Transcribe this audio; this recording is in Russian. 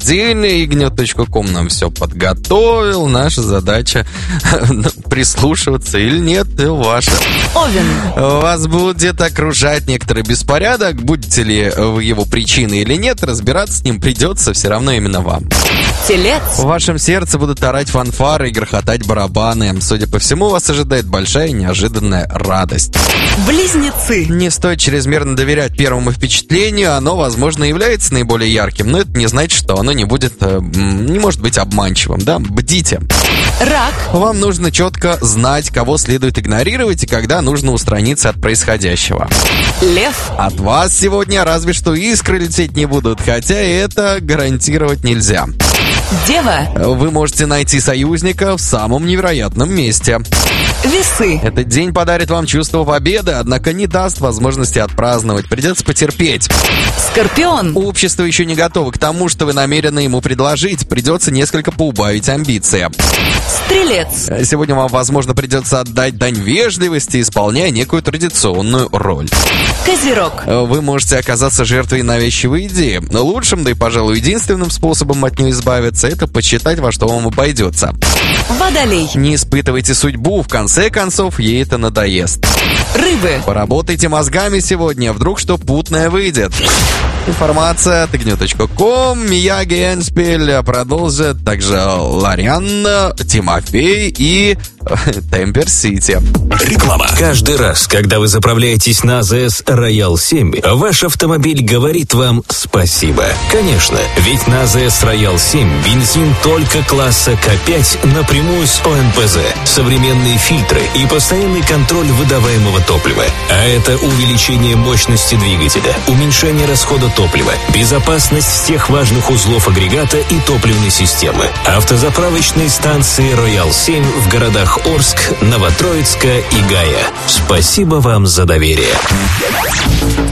обсудили, Игнет.ком нам все подготовил. Наша задача прислушиваться или нет, ваша. Овен. Вас будет окружать некоторый беспорядок. Будете ли вы его причиной или нет, разбираться с ним придется все равно именно вам. Телец. В вашем сердце будут орать фанфары и грохотать барабаны. Судя по всему, вас ожидает большая и неожиданная радость. Близнецы. Не стоит чрезмерно доверять первому впечатлению. Оно, возможно, является наиболее ярким, но это не значит, что оно не может быть обманчивым. Да, бдите. Рак. Вам нужно четко знать, кого следует игнорировать и когда нужно устраниться от происходящего. Лев. От вас сегодня разве что искры лететь не будут, хотя это гарантировать нельзя. Дева. Вы можете найти союзника в самом невероятном месте. Весы. Этот день подарит вам чувство победы, однако не даст возможности отпраздновать. Придется потерпеть. Скорпион. Общество еще не готово к тому, что вы намерены ему предложить. Придется несколько поубавить амбиции. Стрелец. Сегодня вам, возможно, придется отдать дань вежливости, исполняя некую традиционную роль. Козерог. Вы можете оказаться жертвой навязчивой идеи. Но лучшим, да и, пожалуй, единственным способом от нее избавиться — это посчитать, во что вам обойдется. Водолей. Не испытывайте судьбу, в конце концов, ей это надоест. Рыбы. Поработайте мозгами сегодня, вдруг что путное выйдет. Информация от Игнет.ком, Мияги Энспель продолжит, также Ларианна, Тимофей и Темпер Сити. Реклама. Каждый раз, когда вы заправляетесь на АЗС Роял 7, ваш автомобиль говорит вам спасибо. Конечно, ведь на АЗС Роял 7 бензин только класса К5 напрямую с ОМПЗ, современные фильтры и постоянный контроль выдаваемого топлива. А это увеличение мощности двигателя, уменьшение расхода топлива, безопасность всех важных узлов агрегата и топливной системы. Автозаправочные станции Роял 7 в городах Орск, Новотроицка и Гая. Спасибо вам за доверие.